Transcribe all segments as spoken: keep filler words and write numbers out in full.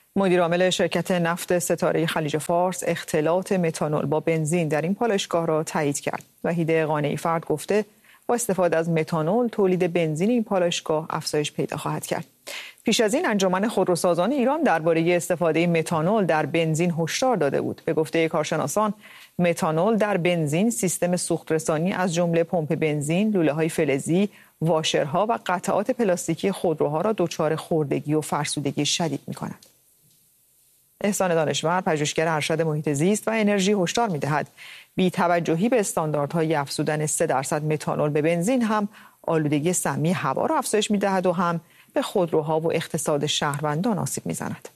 مدیر عامل شرکت نفت ستاره خلیج فارس اختلاط متانول با بنزین در این پالایشگاه را تایید کرد. وحید قانعی فرد گفته با استفاده از متانول تولید بنزین این پالایشگاه افزایش پیدا خواهد کرد. پیش از این انجمن خودروسازان ایران درباره استفاده متانول در بنزین هشدار داده بود. به گفته کارشناسان متانول در بنزین سیستم سوخت‌رسانی از جمله پمپ بنزین، لوله‌های فلزی، واشرها و قطعات پلاستیکی خودروها را دچار خوردگی و فرسودگی شدید می‌کند. احسان دانشور، پژوهشگر ارشد محیط زیست و انرژی، هشدار می‌دهد بی توجهی به استانداردهای افزودن سه درصد متانول به بنزین هم آلودگی سمی هوا را افزایش می‌دهد و هم به خودروها و اقتصاد شهروندان آسیب می‌زند.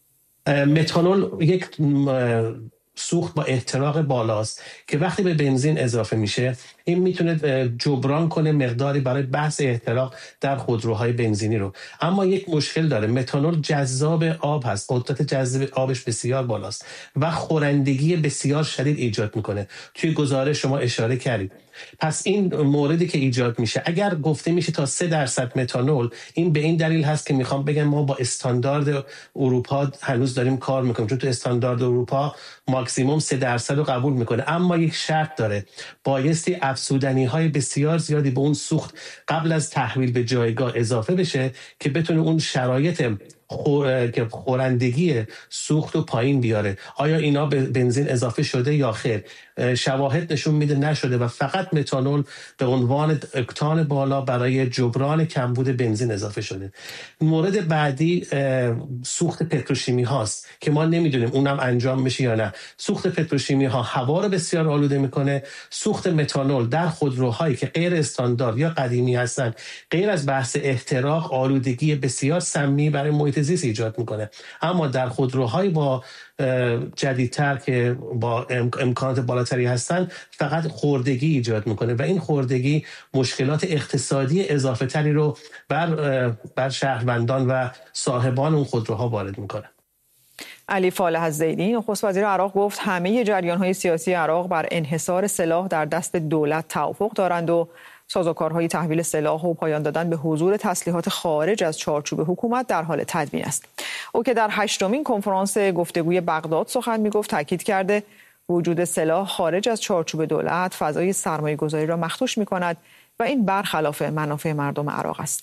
متانول یک سوخت با احتراق بالاست که وقتی به بنزین اضافه میشه این میتونه جبران کنه مقداری برای بحث احتراق در خودروهای بنزینی رو. اما یک مشکل داره، متانول جذاب آب هست، قدرت جذب آبش بسیار بالاست و خورندگی بسیار شدید ایجاد میکنه. توی گزارش شما اشاره کردید. پس این موردی که ایجاد میشه اگر گفته میشه تا سه درصد متانول، این به این دلیل هست که میخوام بگم ما با استاندارد اروپا هنوز داریم کار میکنیم، چون تو استاندارد اروپا ماکسیموم سه درصد رو قبول میکنه. اما یک شرط داره، بایستی افزودنی های بسیار زیادی به اون سوخت قبل از تحویل به جایگاه اضافه بشه که بتونه اون شرایط خور... که خورندگی سوخت رو پایین بیاره. آیا اینا به بنزین اضافه شده یا خیر؟ شواهد نشون میده نشده و فقط متانول به عنوان اکتان بالا برای جبران کمبود بنزین اضافه شده. مورد بعدی سوخت پتروشیمی هاست که ما نمیدونیم اونم انجام میشه یا نه. سوخت پتروشیمی ها هوا رو بسیار آلوده میکنه. سوخت متانول در خودروهایی که غیر استاندارد یا قدیمی هستن، غیر از بحث احتراق، آلودگی بسیار سمی برای محیط زیست ایجاد میکنه. اما در خودروهای با جدیدتر که با امکانات بالاتری هستن فقط خوردگی ایجاد میکنه و این خوردگی مشکلات اقتصادی اضافه تری رو بر بر شهروندان و صاحبان اون خودروها وارد میکنه. علی فالح الزیدی، نخست وزیر عراق، گفت همه جریان‌های سیاسی عراق بر انحصار سلاح در دست دولت توافق دارند و سازوکارهای تحویل سلاح و پایان دادن به حضور تسلیحات خارج از چارچوب حکومت در حال تدوین است. او که در هشتمین کنفرانس گفتگوی بغداد سخن میگفت تاکید کرده وجود سلاح خارج از چارچوب دولت فضای سرمایه‌گذاری را مخدوش می‌کند و این برخلاف منافع مردم عراق است.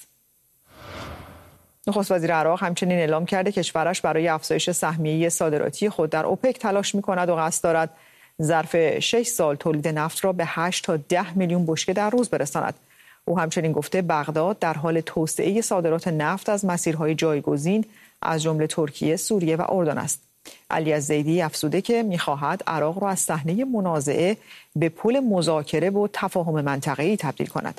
نخست وزیر عراق همچنین اعلام کرده کشورش برای افزایش سهمیه صادراتی خود در اوپک تلاش می‌کند و قصد دارد ظرف شش سال تولید نفت را به هشت تا ده میلیون بشکه در روز برساند. او همچنین گفته بغداد در حال توسعه صادرات نفت از مسیرهای جایگزین از جمله ترکیه، سوریه و اردن است. علی الزیدی افزوده که می‌خواهد عراق را از صحنه منازعه به پل مذاکره و تفاهم منطقه‌ای تبدیل کند.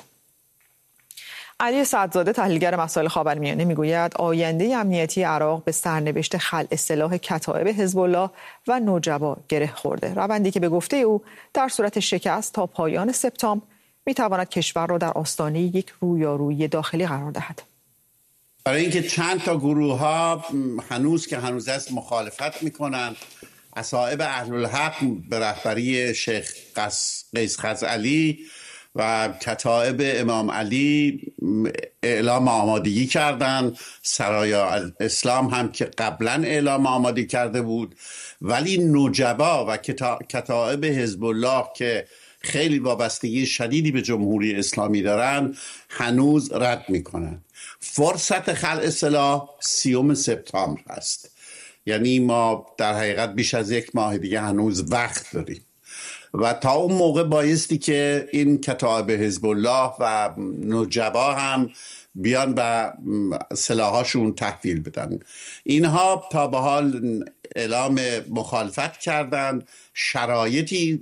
علی سعدزاده، تحلیلگر مسائل خاورمیانه، میگوید آینده امنیتی عراق به سرنوشت خلع سلاح کتایب حزب الله و نوجبا گره خورده. روندی که به گفته او در صورت شکست تا پایان سپتامبر میتواند کشور را در آستانه یک رویارویی داخلی قرار دهد. برای اینکه چند تا گروه ها هنوز که هنوز است مخالفت میکنن، اصحاب اهل الحق به رهبری شیخ قیس خزعلی و کتایب امام علی اعلام آمادگی کردن، سرایا اسلام هم که قبلا اعلام آمادگی کرده بود، ولی نوجبا و کتایب حزب الله که خیلی وابستگی شدیدی به جمهوری اسلامی دارن هنوز رد میکنن. فرصت خلع سلاح سیوم سپتامبر هست، یعنی ما در حقیقت بیش از یک ماه دیگه هنوز وقت داریم و تا اون موقع بایستی که این کتایب حزب الله و نوجبا هم بیان و سلاحاشون تحویل بدن. اینها تا به حال اعلام مخالفت کردن، شرایطی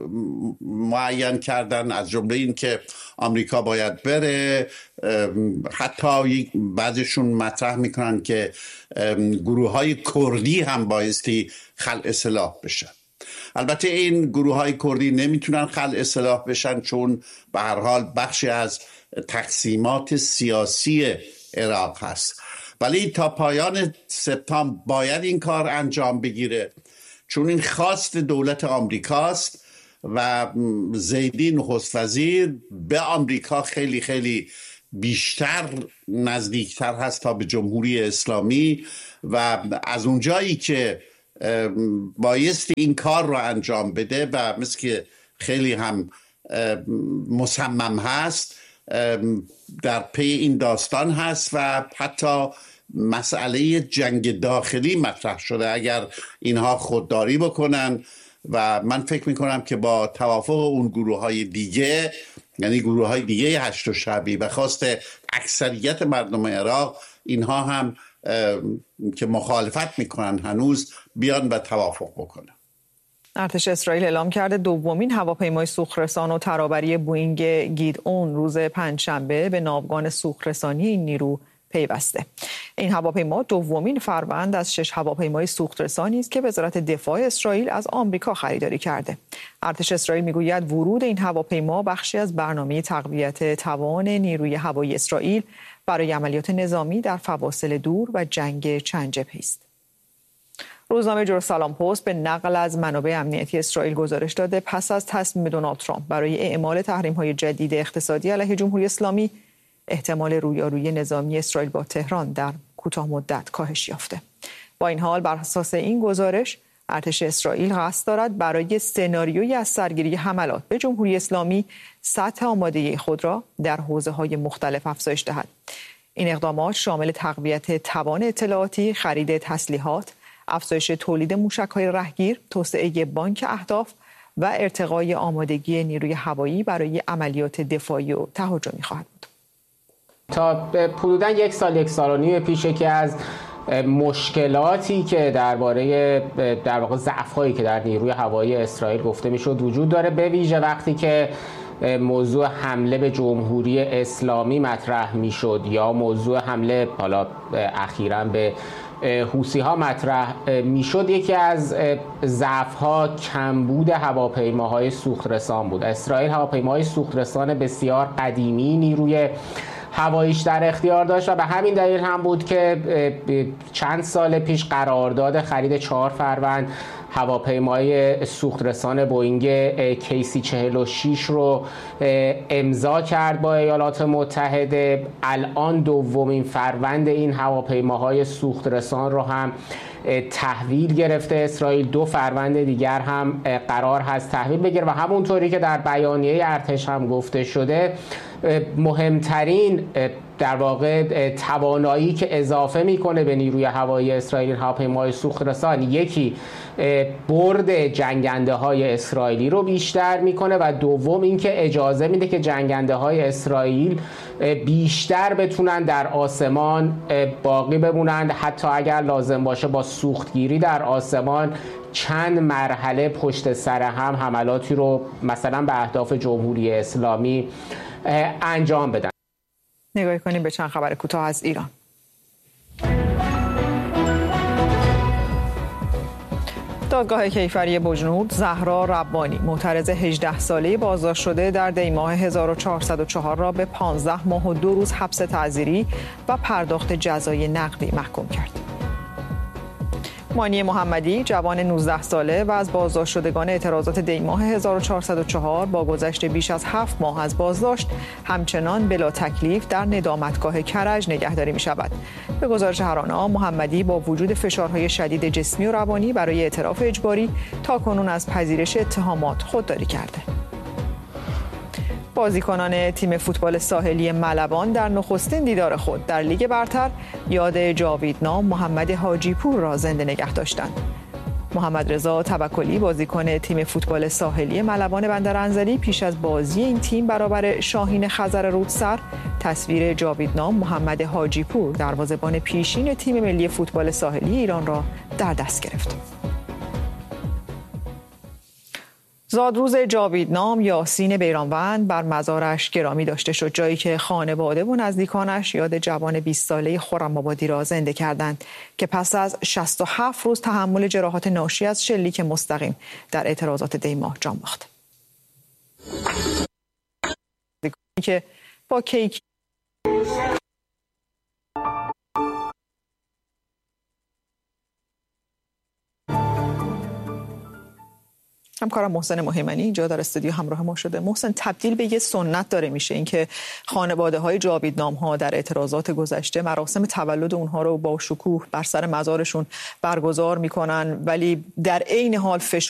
معین کردن، از جمله این که آمریکا باید بره. حتی بعضیشون مطرح میکنن که گروه های کردی هم بایستی خلع سلاح بشن. البته این گروه های کردی نمیتونن خلع سلاح بشن چون به هر حال بخشی از تقسیمات سیاسی عراق هست، ولی تا پایان سپتامبر باید این کار انجام بگیره چون این خواست دولت آمریکاست و زیدی نخست وزیر به آمریکا خیلی خیلی بیشتر نزدیکتر هست تا به جمهوری اسلامی و از اونجایی که بایستی این کار رو انجام بده و مثل که خیلی هم مصمم هست در پی این داستان هست و حتی مسئله جنگ داخلی مطرح شده اگر اینها خودداری بکنن و من فکر میکنم که با توافق اون گروه های دیگه، یعنی گروه های دیگه هشت شعبی و خواست اکثریت مردم عراق، اینها هم که مخالفت میکنن هنوز بیان و توافق بکنن. ارتش اسرائیل اعلام کرده دومین هواپیمای سوخت‌رسان و ترابری بوئینگ گیدئون روز پنجشنبه به ناوگان سوخت‌رسانی این نیرو پیوسته. این هواپیما دومین فروند از شش هواپیمای سوخت‌رسانی است که وزارت دفاع اسرائیل از آمریکا خریداری کرده. ارتش اسرائیل میگوید ورود این هواپیما بخشی از برنامه تقویت توان نیروی هوایی اسرائیل برای عملیات نظامی در فواصل دور و جنگ چند جبهه‌ای است. روزنامه جروسالم پست به نقل از منابع امنیتی اسرائیل گزارش داده پس از تصمیم دونالد ترامپ برای اعمال تحریم‌های جدید اقتصادی علیه جمهوری اسلامی، احتمال رویارویی نظامی اسرائیل با تهران در کوتاه مدت کاهش یافته. با این حال بر اساس این گزارش ارتش اسرائیل قصد دارد برای سناریویی از سرگیری حملات به جمهوری اسلامی سطح آمادگی خود را در حوزه‌های مختلف افزایش دهد. این اقدامات شامل تقویت توان اطلاعاتی، خرید تسلیحات، افزایش تولید موشک‌های رهگیر، توسعه بانک اهداف و ارتقای آمادگی نیروی هوایی برای عملیات دفاعی و تهاجمی خواهد بود. تا حدوداً یک سال یک سال و نیم پیش یکی از مشکلاتی که درباره در واقع ضعف‌هایی که در نیروی هوایی اسرائیل گفته میشد وجود داره، به ویژه وقتی که موضوع حمله به جمهوری اسلامی مطرح میشد یا موضوع حمله حالا اخیراً به حوثی ها مطرح میشد، یکی از ضعف ها کمبود هواپیماهای سوخت‌رسان بود. اسرائیل هواپیماهای سوخت‌رسان بسیار قدیمی نیروی هواییش در اختیار داشت و به همین دلیل هم بود که چند سال پیش قرارداد خرید چهار فروند هواپیمای سوخت‌رسان بوئینگ کی چهل و شش رو امضا کرد با ایالات متحده. الان دومین فروند این هواپیماهای سوخت‌رسان رو هم تحویل گرفته اسرائیل. دو فروند دیگر هم قرار هست تحویل بگیره و همونطوری که در بیانیه ارتش هم گفته شده، مهمترین در واقع توانایی که اضافه میکنه به نیروی هوایی اسرائیل هواپیمای سوخت‌رسان، یکی برد جنگنده های اسرائیلی رو بیشتر میکنه و دوم اینکه اجازه میده که جنگنده های اسرائیل بیشتر بتونن در آسمان باقی بمونند، حتی اگر لازم باشه با سوختگیری در آسمان چند مرحله پشت سر هم حملاتی رو مثلا به اهداف جمهوری اسلامی انجام بدن. نگاه کنیم به چند خبر کوتاه از ایران. دادگاه کیفری بجنورد زهرا ربانی معترض هجده ساله بازداشت شده در دی‌ماه هزار و چهارصد و چهار را به پانزده ماه و دو روز حبس تعزیری و پرداخت جزای نقدی محکوم کرد. مانی محمدی جوان نوزده ساله و از بازداشت شدگان اعتراضات دی‌ماه هزار و چهارصد و چهار با گذشت بیش از هفت ماه از بازداشت همچنان بلا تکلیف در ندامتگاه کرج نگهداری می شود. به گزارش هرانا، محمدی با وجود فشارهای شدید جسمی و روانی برای اعتراف اجباری تاکنون از پذیرش اتهامات خودداری کرده. بازیکنان تیم فوتبال ساحلی ملوان در نخستین دیدار خود در لیگ برتر یاد جاویدنام محمد حاجی پور را زنده نگه داشتند. محمد رضا توکلی بازیکن تیم فوتبال ساحلی ملوان بندرانزلی پیش از بازی این تیم برابر شاهین خزر رودسر تصویر جاویدنام محمد حاجی پور دروازه‌بان پیشین تیم ملی فوتبال ساحلی ایران را در دست گرفت. زادروز جاویدنام یاسین بیرانوند بر مزارش گرامی داشته شد، جایی که خانواده و نزدیکانش یاد جوان بیست ساله خرم‌آبادی را زنده کردند که پس از شصت و هفت روز تحمل جراحات ناشی از شلیک مستقیم در اعتراضات دی‌ماه جان باخت. که با کیک همکارم محسن مهیمنی اینجا در استودیو همراه ما شده. محسن، تبدیل به یه سنت داره میشه اینکه خانواده‌های جاویدنام‌ها در اعتراضات گذشته مراسم تولد اونها رو با شکوه بر سر مزارشون برگزار میکنن، ولی در عین حال فشار